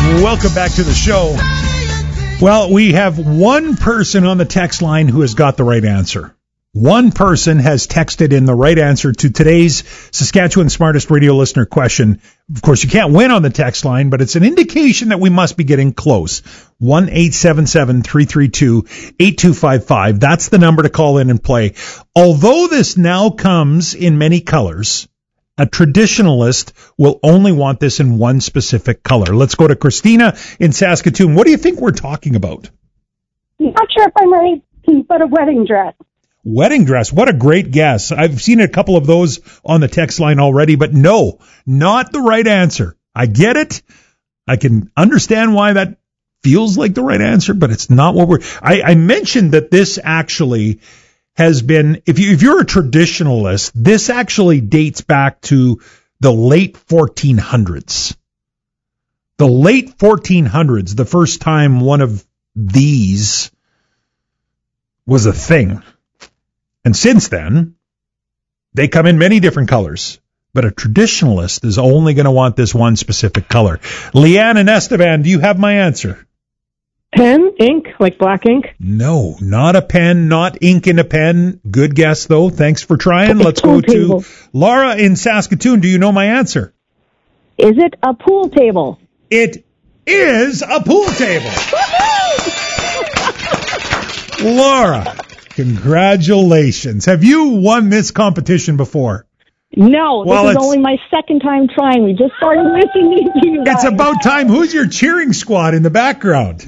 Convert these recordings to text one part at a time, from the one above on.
Welcome back to the show. Well, we have one person on the text line who has got the right answer. One person has texted in the right answer to today's Saskatchewan Smartest Radio Listener question. Of course, you can't win on the text line, but it's an indication that we must be getting close. 1-877-332-8255. That's the number to call in and play. Although this now comes in many colors, a traditionalist will only want this in one specific color. Let's go to Christina in Saskatoon. What do you think we're talking about? Not sure if I'm right, but a wedding dress. Wedding dress. What a great guess. I've seen a couple of those on the text line already, but no, not the right answer. I get it. I can understand why that feels like the right answer, but it's not what I mentioned that this actually has been, if you're a traditionalist, this actually dates back to the late 1400s. The late 1400s, the first time one of these was a thing. And since then, they come in many different colors. But a traditionalist is only going to want this one specific color. Leanne and Estevan, do you have my answer? Pen, ink, like black ink? No, not a pen, not ink in a pen. Good guess, though. Thanks for trying. Let's go to Laura in Saskatoon. Do you know my answer? Is it a pool table? It is a pool table. Laura, congratulations. Have you won this competition before? No, this is only my second time trying. We just started listening to you guys. It's about time. Who's your cheering squad in the background?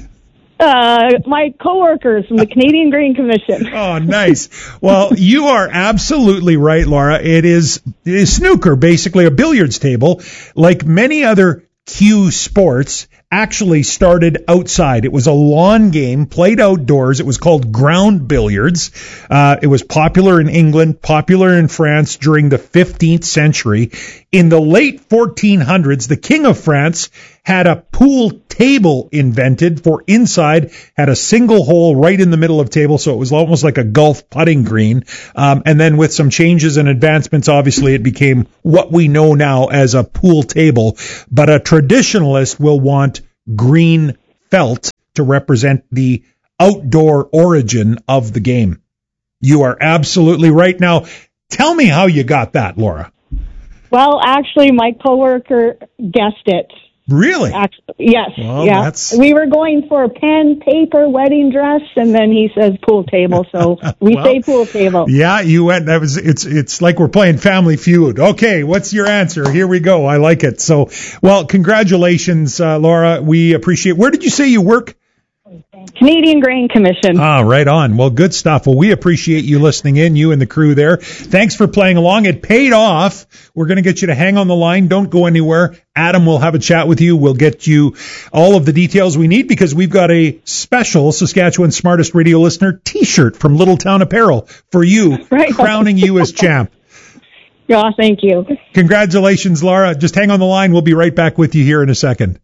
My coworkers from the Canadian Grain Commission. Oh, nice. Well, you are absolutely right, Laura. It is snooker, basically a billiards table. Like many other cue sports, actually started outside. It was a lawn game played outdoors. It was called ground billiards. It was popular in England, popular in France during the 15th century. In the late 1400s, the King of France had a pool table invented for inside, had a single hole right in the middle of table, so it was almost like a golf putting green. And then with some changes and advancements, obviously it became what we know now as a pool table. But a traditionalist will want green felt to represent the outdoor origin of the game. You are absolutely right. Now, tell me how you got that, Laura. Well, actually, my coworker guessed it. Really? Yes. Well, yeah. We were going for pen, paper, wedding dress, and then he says pool table, so we say pool table. Yeah, you went. It's like we're playing Family Feud. Okay, what's your answer? Here we go. I like it. So, well, congratulations, Laura. We appreciate. Where did you say you work? Canadian Grain Commission. Ah, right on. Well, good stuff. Well, we appreciate you listening in, you and the crew there. Thanks for playing along. It paid off. We're going to get you to hang on the line. Don't go anywhere. Adam will have a chat with you. We'll get you all of the details we need because we've got a special Saskatchewan Smartest Radio Listener T-shirt from Little Town Apparel for you, crowning you as champ. Yeah, thank you. Congratulations, Laura. Just hang on the line. We'll be right back with you here in a second.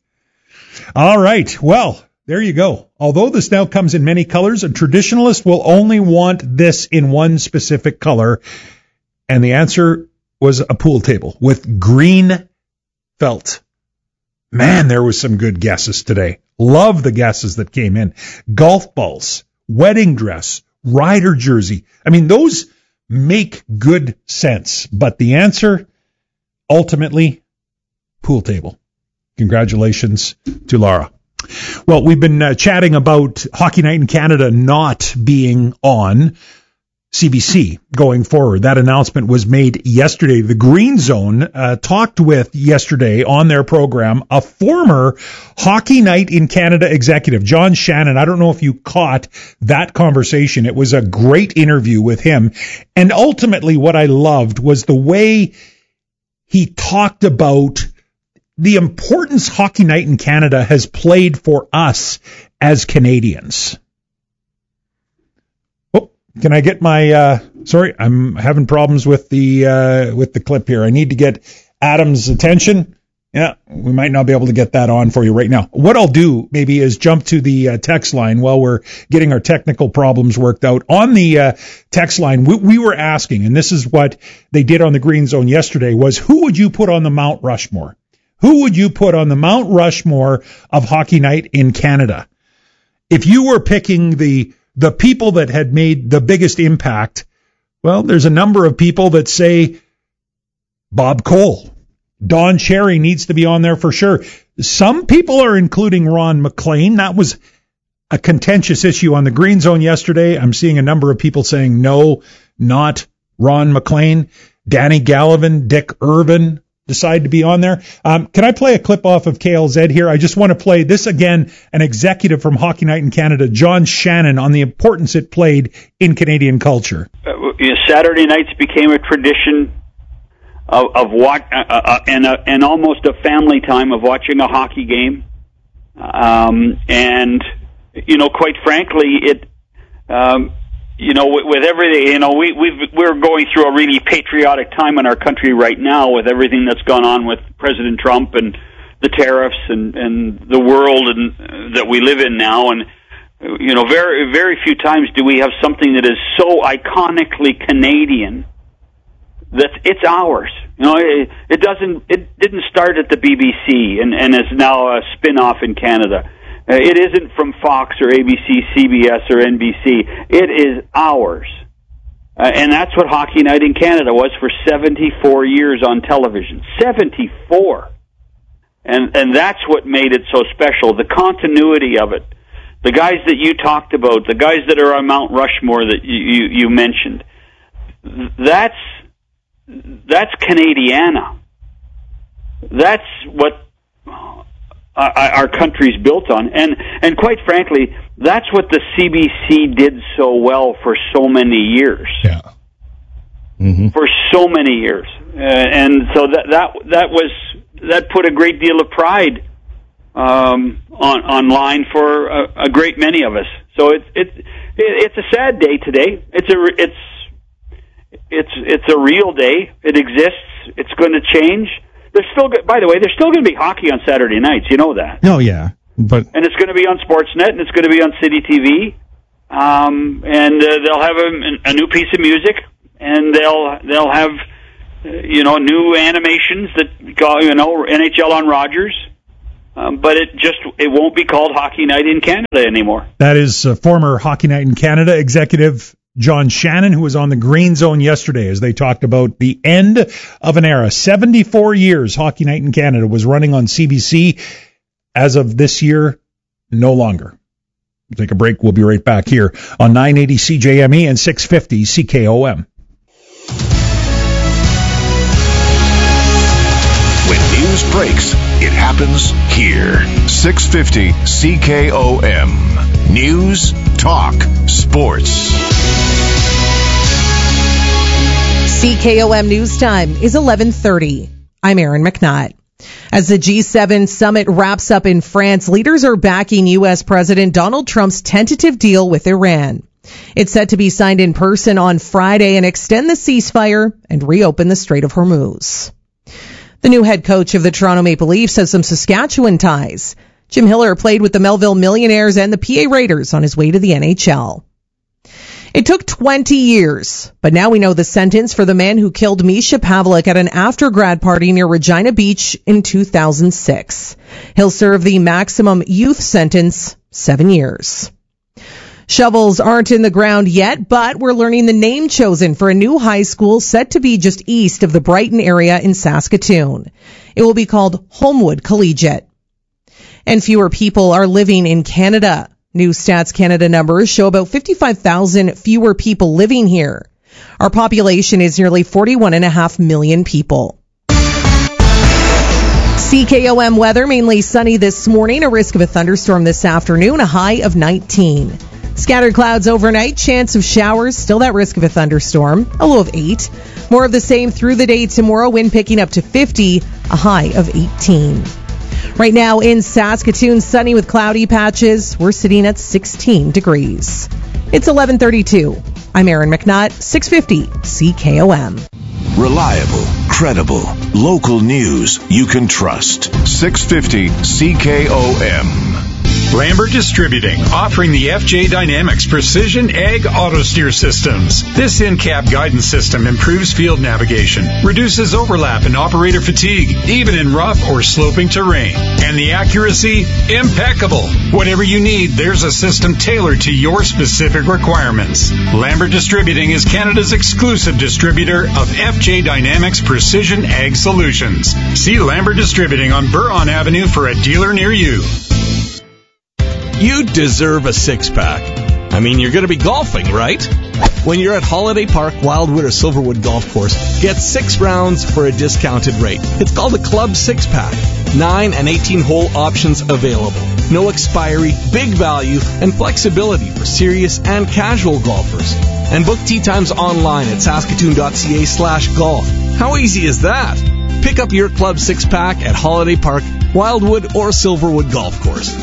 All right. Well, there you go. Although this now comes in many colors, a traditionalist will only want this in one specific color. And the answer was a pool table with green felt. Man, there was some good guesses today. Love the guesses that came in. Golf balls, wedding dress, rider jersey. I mean, those make good sense. But the answer, ultimately, pool table. Congratulations to Laura. Well, we've been chatting about Hockey Night in Canada not being on CBC going forward. That announcement was made yesterday. The Green Zone talked with yesterday on their program a former Hockey Night in Canada executive, John Shannon. I don't know if you caught that conversation. It was a great interview with him. And ultimately what I loved was the way he talked about the importance Hockey Night in Canada has played for us as Canadians. Oh, can I get my, sorry, I'm having problems with the clip here. I need to get Adam's attention. Yeah, we might not be able to get that on for you right now. What I'll do maybe is jump to the text line while we're getting our technical problems worked out. On the text line, we were asking, and this is what they did on the Green Zone yesterday, was who would you put on the Mount Rushmore? who would you put on the Mount Rushmore of Hockey Night in Canada? If you were picking the people that had made the biggest impact, well, there's a number of people that say Bob Cole. Don Cherry needs to be on there for sure. Some people are including Ron MacLean. That was a contentious issue on the Green Zone yesterday. I'm seeing a number of people saying no, not Ron MacLean. Danny Gallivan, Dick Irvin decide to be on there. Can I play a clip off of KLZ here? I just want to play this again, an executive from Hockey Night in Canada, John Shannon, on the importance it played in Canadian culture. Saturday nights became a tradition of and almost a family time of watching a hockey game. And, quite frankly, with everything, we're going through a really patriotic time in our country right now with everything that's gone on with President Trump and the tariffs and the world that we live in now. And, very, very few times do we have something that is so iconically Canadian that it's ours. It didn't start at the BBC and is now a spin-off in Canada. It isn't from Fox or ABC, CBS or NBC. It is ours. And that's what Hockey Night in Canada was for 74 years on television. 74. And that's what made it so special, the continuity of it. The guys that you talked about, the guys that are on Mount Rushmore that you mentioned, that's Canadiana. That's what our country's built on, and quite frankly, that's what the CBC did so well for so many years. Yeah, for so many years, and so that put a great deal of pride online for a great many of us. So it's a sad day today. It's a real day. It exists. It's going to change. By the way, there's still going to be hockey on Saturday nights. You know that. Oh, yeah. And it's going to be on Sportsnet, and it's going to be on City TV. And they'll have a new piece of music, and they'll have, new animations that go, NHL on Rogers. But it won't be called Hockey Night in Canada anymore. That is former Hockey Night in Canada executive John Shannon, who was on the Green Zone yesterday as they talked about the end of an era. 74 years Hockey Night in Canada was running on CBC. As of this year, no longer. We'll take a break. We'll be right back here on 980 CJME and 650 CKOM. When news breaks, it happens here. 650 CKOM. News, talk, sports. CKOM News Time is 11:30. I'm Erin McNutt. As the G7 summit wraps up in France, leaders are backing U.S. President Donald Trump's tentative deal with Iran. It's set to be signed in person on Friday and extend the ceasefire and reopen the Strait of Hormuz. The new head coach of the Toronto Maple Leafs has some Saskatchewan ties. Jim Hiller played with the Melville Millionaires and the PA Raiders on his way to the NHL. It took 20 years, but now we know the sentence for the man who killed Misha Pavlik at an after-grad party near Regina Beach in 2006. He'll serve the maximum youth sentence, 7 years. Shovels aren't in the ground yet, but we're learning the name chosen for a new high school set to be just east of the Brighton area in Saskatoon. It will be called Homewood Collegiate. And fewer people are living in Canada. New Stats Canada numbers show about 55,000 fewer people living here. Our population is nearly 41.5 million people. CKOM weather, mainly sunny this morning, a risk of a thunderstorm this afternoon, a high of 19. Scattered clouds overnight, chance of showers, still that risk of a thunderstorm, a low of 8. More of the same through the day tomorrow, wind picking up to 50, a high of 18. Right now in Saskatoon, sunny with cloudy patches. We're sitting at 16 degrees. It's 11:32. I'm Erin McNutt, 650 CKOM. Reliable, credible, local news you can trust. 650 CKOM. Lambert Distributing, offering the FJ Dynamics Precision Ag Auto Steer Systems. This in-cab guidance system improves field navigation, reduces overlap and operator fatigue, even in rough or sloping terrain. And the accuracy, impeccable. Whatever you need, there's a system tailored to your specific requirements. Lambert Distributing is Canada's exclusive distributor of FJ Dynamics Precision Ag Solutions. See Lambert Distributing on Buron Avenue for a dealer near you. You deserve a six-pack. I mean, you're going to be golfing, right? When you're at Holiday Park, Wildwood, or Silverwood Golf Course, get 6 rounds for a discounted rate. It's called a Club 6-Pack. 9 and 18-hole options available. No expiry, big value, and flexibility for serious and casual golfers. And book tee times online at saskatoon.ca/golf. How easy is that? Pick up your Club 6-Pack at Holiday Park, Wildwood, or Silverwood Golf Course.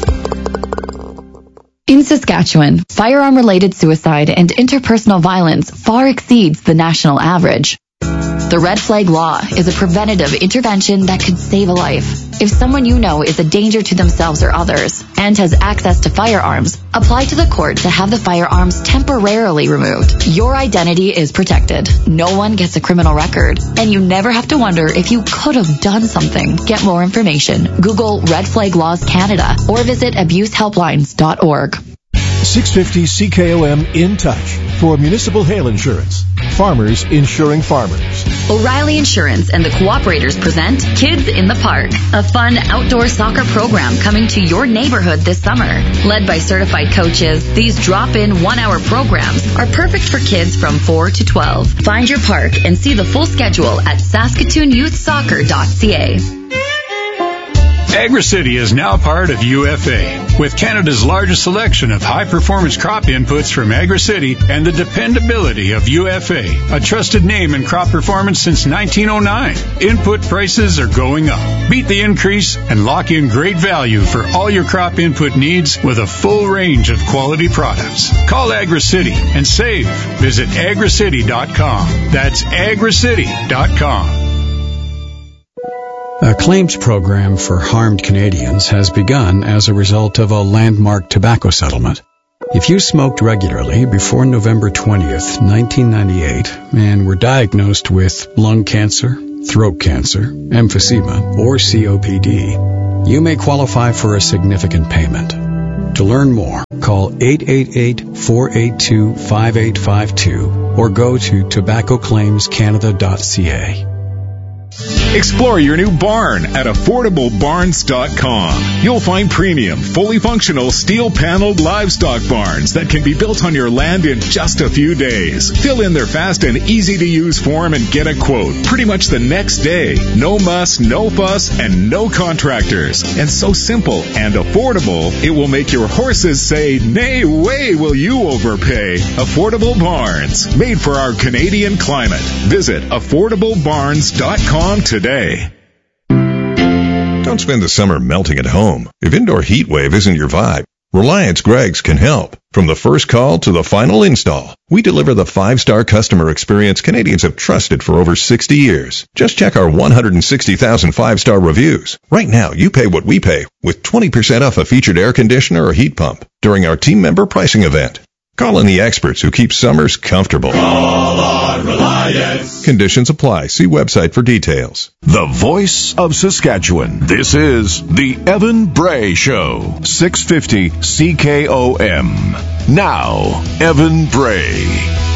In Saskatchewan, firearm-related suicide and interpersonal violence far exceeds the national average. The Red Flag Law is a preventative intervention that could save a life. If someone you know is a danger to themselves or others and has access to firearms, apply to the court to have the firearms temporarily removed. Your identity is protected. No one gets a criminal record, and you never have to wonder if you could have done something. Get more information. Google Red Flag Laws Canada or visit abusehelplines.org. 650 CKOM In Touch for municipal hail insurance. Farmers insuring farmers. O'Reilly Insurance and the Cooperators present Kids in the Park, a fun outdoor soccer program coming to your neighborhood this summer. Led by certified coaches, these drop-in 1-hour programs are perfect for kids from 4 to 12. Find your park and see the full schedule at saskatoonyouthsoccer.ca. AgriCity is now part of UFA, with Canada's largest selection of high-performance crop inputs from AgriCity and the dependability of UFA, a trusted name in crop performance since 1909. Input prices are going up. Beat the increase and lock in great value for all your crop input needs with a full range of quality products. Call AgriCity and save. Visit agricity.com. That's agricity.com. A claims program for harmed Canadians has begun as a result of a landmark tobacco settlement. If you smoked regularly before November 20th, 1998, and were diagnosed with lung cancer, throat cancer, emphysema, or COPD, you may qualify for a significant payment. To learn more, call 888-482-5852 or go to tobaccoclaimscanada.ca. Explore your new barn at AffordableBarns.com. You'll find premium, fully functional, steel-paneled livestock barns that can be built on your land in just a few days. Fill in their fast and easy-to-use form and get a quote pretty much the next day. No muss, no fuss, and no contractors. And so simple and affordable, it will make your horses say, "Nay way will you overpay." Affordable Barns, made for our Canadian climate. Visit AffordableBarns.com today. Don't spend the summer melting at home. If indoor heat wave isn't your vibe, Reliance Greggs can help. From the first call to the final install, we deliver the 5-star customer experience Canadians have trusted for over 60 years. Just check our 160,000 5-star reviews. Right now, you pay what we pay with 20% off a featured air conditioner or heat pump during our team member pricing event. Call in the experts who keep summers comfortable. Call on Reliance. Conditions apply. See website for details. The voice of Saskatchewan. This is the Evan Bray Show. 650 CKOM. Now, Evan Bray.